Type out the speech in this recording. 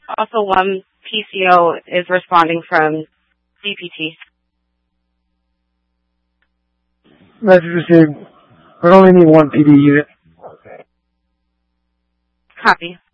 Also, one PCO is responding from DPT. Message received. We only need one PD unit. Copy.